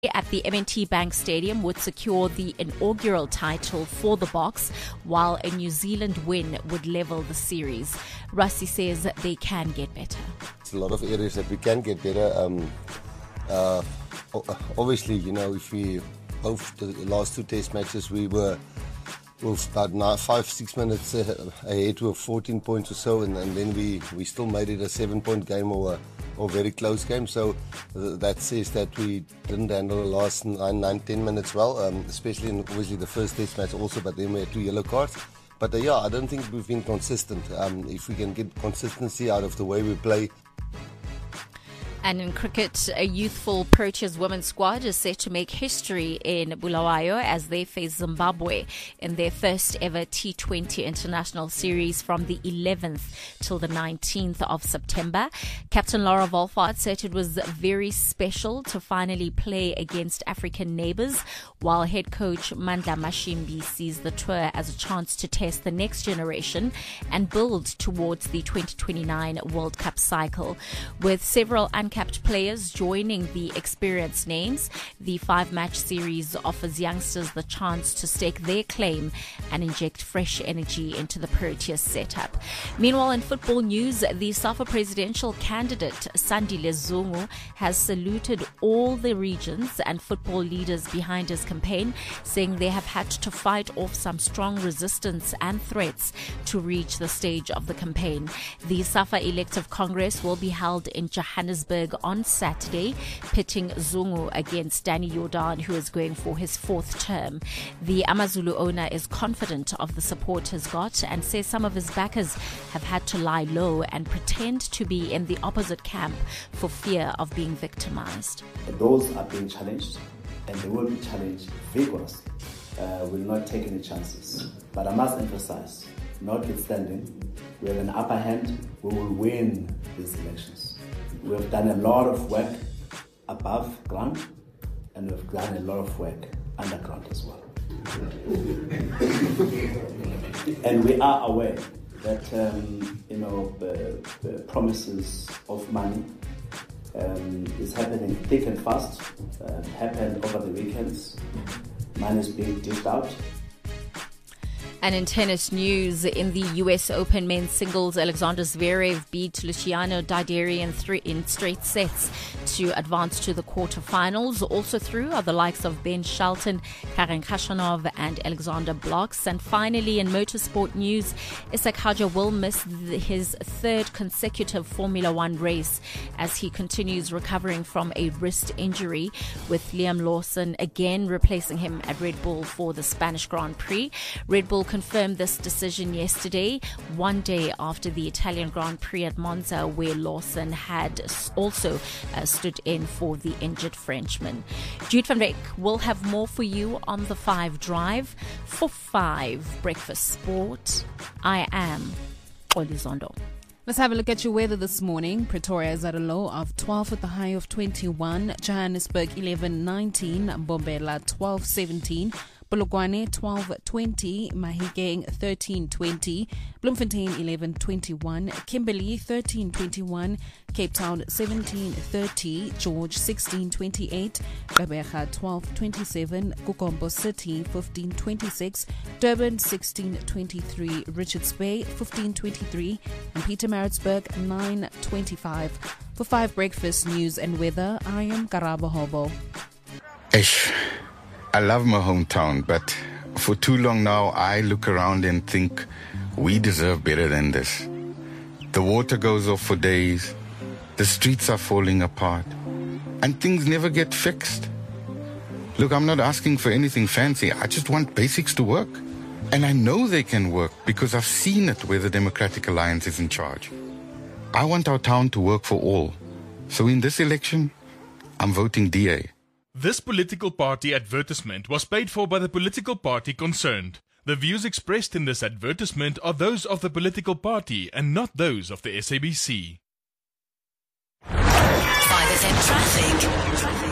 at the M&T Bank Stadium would secure the inaugural title for the Boks, while a New Zealand win would level the series. Rassie says they can get better. It's a lot of areas that we can get better. Obviously, if we both the last two test matches, we were about 5-6 minutes ahead with 14 points or so, and then we still made it a 7-point game or very close game. So that says that we didn't handle the last 9-10 minutes well, especially in obviously the first test match also, but then we had 2 yellow cards. But I don't think we've been consistent. If we can get consistency out of the way we play. And in cricket, a youthful Proteas women's squad is set to make history in Bulawayo as they face Zimbabwe in their first ever T20 international series from the 11th till the 19th of September. Captain Laura Wolfhard said it was very special to finally play against African neighbours, while head coach Mandla Mashimbi sees the tour as a chance to test the next generation and build towards the 2029 World Cup cycle. With several uncapped players joining the experienced names, the 5-match series offers youngsters the chance to stake their claim and inject fresh energy into the Proteas setup. Meanwhile, in football news, the SAFA presidential candidate Sandile Zungu has saluted all the regions and football leaders behind his campaign, saying they have had to fight off some strong resistance and threats to reach the stage of the campaign. The SAFA elective congress will be held in Johannesburg on Saturday, pitting Zungu against Danny Jordan, who is going for his 4th term. The Amazulu owner is confident of the support he's got and says some of his backers have had to lie low and pretend to be in the opposite camp for fear of being victimized. Those are being challenged, and they will be challenged vigorously. Will not take any chances. But I must emphasize, notwithstanding, we have an upper hand. We will win these elections. We have done a lot of work above ground, and we've done a lot of work underground as well. And we are aware that the promises of money is happening thick and fast. Happened over the weekends. Money is being dished out. And in tennis news, in the US Open men's singles, Alexander Zverev beat Luciano Dideri in straight sets to advance to the quarterfinals. Also through are the likes of Ben Shelton, Karen Khachanov and Alexander Blocks. And finally, in motorsport news, Isak Hadja will miss his 3rd consecutive Formula One race as he continues recovering from a wrist injury, with Liam Lawson again replacing him at Red Bull for the Spanish Grand Prix. Red Bull confirmed this decision yesterday, one day after the Italian Grand Prix at Monza, where Lawson had also stood in for the injured Frenchman. Jude van Rijk will have more for you on the 5 Drive. For 5 Breakfast Sport, I am Olizondo. Let's have a look at your weather this morning. Pretoria is at a low of 12 with a high of 21. Johannesburg 11-19. Mbombela 12-17. Polokwane 12-20, Mahikeng 13-20, Bloemfontein 11-21, Kimberley 13-21, Cape Town 17-30, George 16-28, Gqeberha 12-27, Kukombo City 15-26, Durban 16-23, Richards Bay 15-23, and Pietermaritzburg 9-25. For 5 Breakfast News and Weather, I am Karabo Hobo. I love my hometown, but for too long now, I look around and think we deserve better than this. The water goes off for days, the streets are falling apart, and things never get fixed. Look, I'm not asking for anything fancy. I just want basics to work. And I know they can work because I've seen it where the Democratic Alliance is in charge. I want our town to work for all. So in this election, I'm voting DA. This political party advertisement was paid for by the political party concerned. The views expressed in this advertisement are those of the political party and not those of the SABC. 5FM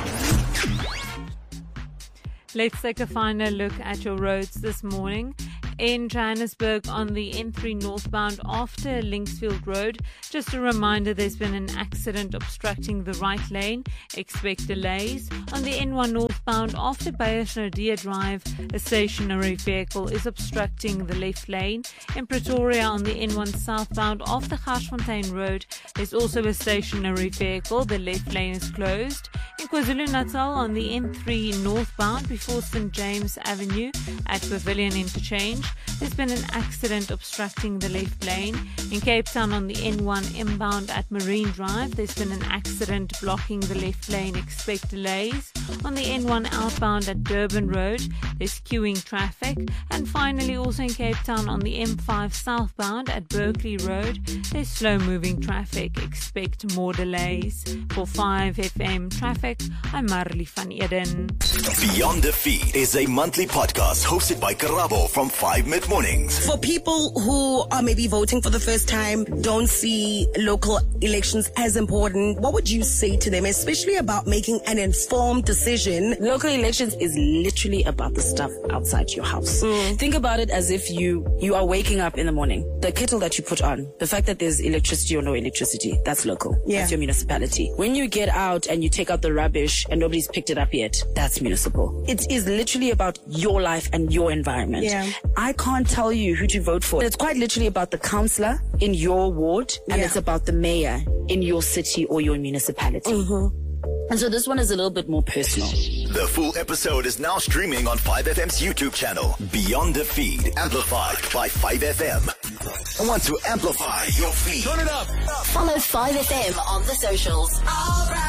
Traffic. Let's take a final look at your roads this morning. in Johannesburg on the N3 northbound after Linksfield Road. Just a reminder, there's been an accident obstructing the right lane. Expect delays. On the N1 northbound after Beyers-Naudé Drive, a stationary vehicle is obstructing the left lane. In Pretoria on the N1 southbound off the Garsfontein Road, there's also a stationary vehicle. The left lane is closed. In KwaZulu-Natal on the N3 northbound before St. James Avenue at Pavilion Interchange, there's been an accident obstructing the left lane. In Cape Town on the N1 inbound at Marine Drive, there's been an accident blocking the left lane. Expect delays. On the N1 outbound at Durban Road, there's queuing traffic. And finally, also in Cape Town on the M5 southbound at Berkeley Road, there's slow-moving traffic. Expect more delays. For 5FM Traffic, I'm Marley van Eden. Beyond the Feed is a monthly podcast hosted by Karabo from 5 Mid-Mornings. For people who are maybe voting for the first time, don't see local elections as important, what would you say to them, especially about making an informed decision? Local elections is literally about the stuff outside your house. Think about it as if you are waking up in the morning. The kettle that you put on, the fact that there's electricity or no electricity, that's local. Yeah. That's your municipality. When you get out and you take out the rubbish and nobody's picked it up yet, that's municipal. It is literally about your life and your environment. Yeah. I can't tell you who to vote for. It's quite literally about the councillor in your ward, and it's about the mayor in your city or your municipality. And so this one is a little bit more personal. The full episode is now streaming on 5FM's YouTube channel, Beyond the Feed, amplified by 5FM. Want to amplify your feed? Turn it up. Follow 5FM on the socials. All right.